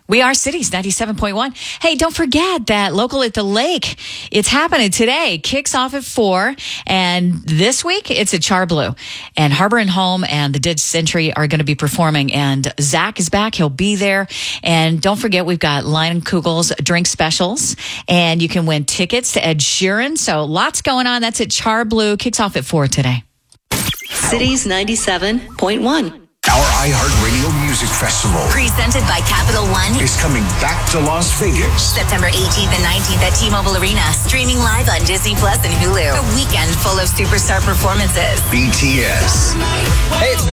We are Cities 97.1. Hey, don't forget that Local at the Lake, it's happening today. Kicks off at 4. And this week, it's at Charblue. And Harbor and Home and the Dead Century are going to be performing. And Zach is back. He'll be there. And don't forget, we've got Leinenkugel's drink specials. And you can win tickets to Ed Sheeran. So lots going on. That's at Charblue. Kicks off at 4 today. Cities 97.1. Our iHeartRadio Music Festival presented by Capital One is coming back to Las Vegas. September 18th and 19th at T-Mobile Arena. Streaming live on Disney Plus and Hulu. A weekend full of superstar performances. BTS. Hey, it's